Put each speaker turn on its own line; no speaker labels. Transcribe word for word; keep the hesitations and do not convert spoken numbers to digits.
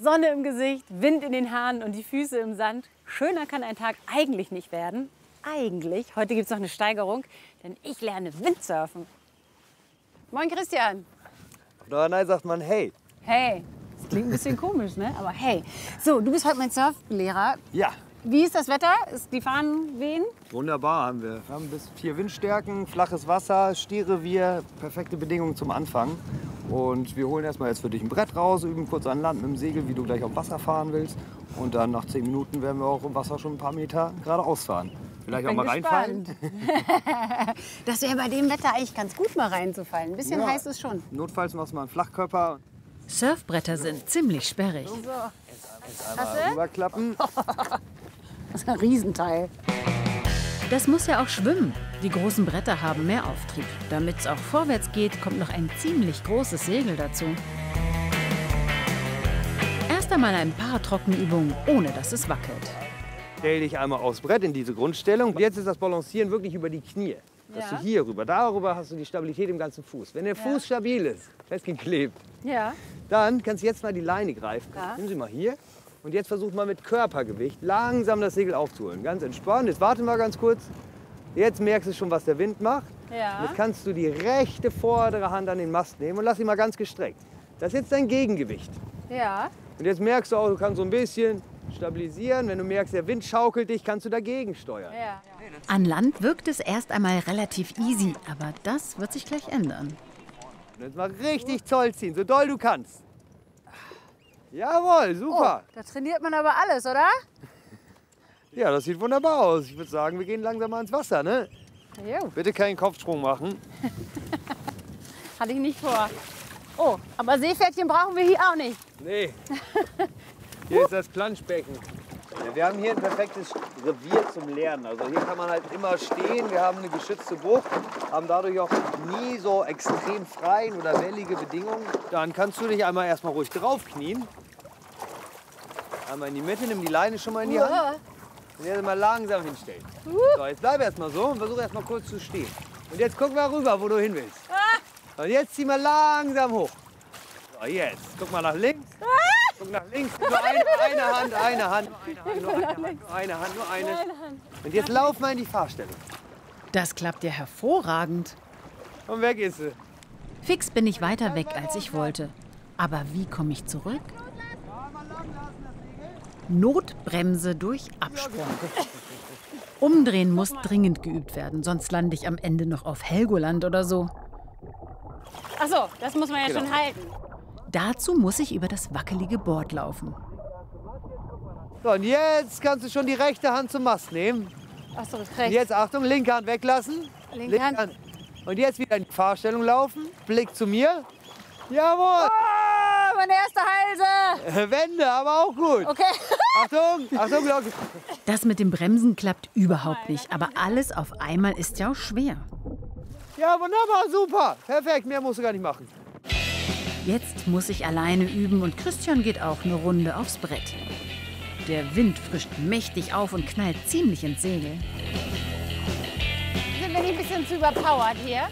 Sonne im Gesicht, Wind in den Haaren und die Füße im Sand. Schöner kann ein Tag eigentlich nicht werden. Eigentlich. Heute gibt es noch eine Steigerung, denn ich lerne Windsurfen. Moin Christian.
Auf Nordrhein sagt man hey.
Hey. Das klingt ein bisschen komisch, ne? Aber hey. So, du bist heute mein Surflehrer.
Ja.
Wie ist das Wetter? Ist die Fahnen wehen?
Wunderbar haben wir. Wir haben bis vier Windstärken, flaches Wasser, Stierrevier, perfekte Bedingungen zum Anfang. Und wir holen erstmal jetzt für dich ein Brett raus, üben kurz an Land mit dem Segel, wie du gleich auf Wasser fahren willst. Und dann nach zehn Minuten werden wir auch im Wasser schon ein paar Meter geradeaus fahren. Vielleicht auch mal reinfallen.
Das wäre bei dem Wetter eigentlich ganz gut, mal reinzufallen. Ein bisschen
Ja.
heiß ist schon.
Notfalls machst du mal einen Flachkörper.
Surfbretter sind ziemlich sperrig.
So.
Einmal rüberklappen.
Das ist ein Riesenteil.
Das muss ja auch schwimmen. Die großen Bretter haben mehr Auftrieb. Damit es auch vorwärts geht, kommt noch ein ziemlich großes Segel dazu. Erst einmal ein paar Trockenübungen, ohne dass es wackelt.
Stell dich einmal aufs Brett in diese Grundstellung. Jetzt ist das Balancieren wirklich über die Knie. Dass
Ja.
du hier rüber, darüber hast du die Stabilität im ganzen Fuß. Wenn der Fuß
Ja.
stabil ist, festgeklebt,
Ja.
dann kannst du jetzt mal die Leine greifen.
Ja.
Nimm sie mal hier. Und jetzt versuch mal mit Körpergewicht langsam das Segel aufzuholen. Ganz entspannt. Jetzt warte mal ganz kurz. Jetzt merkst du schon, was der Wind macht.
Ja.
Jetzt kannst du die rechte vordere Hand an den Mast nehmen und lass sie mal ganz gestreckt. Das ist jetzt dein Gegengewicht.
Ja.
Und jetzt merkst du auch, du kannst so ein bisschen stabilisieren. Wenn du merkst, der Wind schaukelt dich, kannst du dagegen steuern.
Ja.
An Land wirkt es erst einmal relativ easy, aber das wird sich gleich ändern.
Und jetzt mal richtig Zoll ziehen, so doll du kannst. Jawohl,
Oh,
super.
da trainiert man aber alles, oder?
Ja, das sieht wunderbar aus. Ich würde sagen, wir gehen langsam mal ins Wasser, ne?
Jo,
Bitte keinen Kopfsprung machen.
hatte ich nicht vor. Oh, aber Seepferdchen brauchen wir hier auch nicht.
Nee. Hier ist das Planschbecken. Ja, wir haben hier ein perfektes Revier zum Lernen. Also hier kann man halt immer stehen. Wir haben eine geschützte Bucht, haben dadurch auch nie so extrem freien oder wellige Bedingungen. Dann kannst du dich einmal erstmal ruhig draufknien. Einmal in die Mitte, nimm die Leine schon mal in die Hand. Und jetzt mal langsam hinstellen. So, jetzt bleib erst mal so und versuch erst mal kurz zu stehen. Und jetzt guck mal rüber, wo du hin willst. Und jetzt zieh mal langsam hoch. So, jetzt. Guck mal nach links. Guck nach links. Nur eine, eine Hand, eine Hand. Nur eine Hand, nur eine Hand, nur eine. Und jetzt lauf mal in die Fahrstellung.
Das klappt ja hervorragend.
Und weg ist sie.
Fix bin ich weiter weg, als ich wollte. Aber wie komme ich zurück? Notbremse durch Absprung. Umdrehen muss dringend geübt werden, sonst lande ich am Ende noch auf Helgoland oder so.
Ach so, das muss man ja
Genau.
schon halten.
Dazu muss ich über das wackelige Board laufen.
So, und jetzt kannst du schon die rechte Hand zum Mast nehmen.
Ach so,
Und
rechts.
jetzt Achtung, linke Hand weglassen.
Linke Hand.
Und jetzt wieder in die Fahrstellung laufen. Blick zu mir. Jawohl.
Oh, meine erste Halse.
Wende, aber auch gut.
Okay.
Achtung, Achtung, Glocke.
Das mit dem Bremsen klappt überhaupt nicht, aber alles auf einmal ist ja auch schwer.
Ja, wunderbar, super. Perfekt, mehr musst du gar nicht machen.
Jetzt muss ich alleine üben und Christian geht auch eine Runde aufs Brett. Der Wind frischt mächtig auf und knallt ziemlich ins Segel.
Sind wir nicht ein bisschen zu überpowered hier?